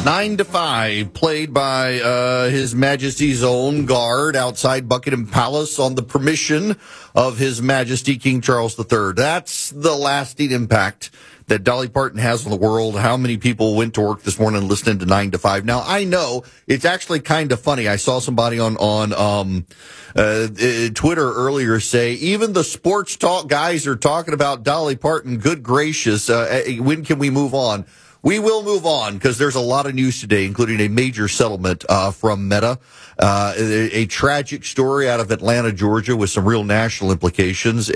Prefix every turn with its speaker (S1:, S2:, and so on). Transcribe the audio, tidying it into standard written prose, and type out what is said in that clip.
S1: 9 to 5, played by His Majesty's own guard outside Buckingham Palace on the permission of His Majesty King Charles III. That's the lasting impact that Dolly Parton has on the world. How many people went to work this morning listening to 9 to 5? Now, I know it's actually kind of funny. I saw somebody on Twitter earlier say, even the sports talk guys are talking about Dolly Parton. Good gracious. When can we move on? We will move on because there's a lot of news today, including a major settlement from Meta, a tragic story out of Atlanta, Georgia, with some real national implications.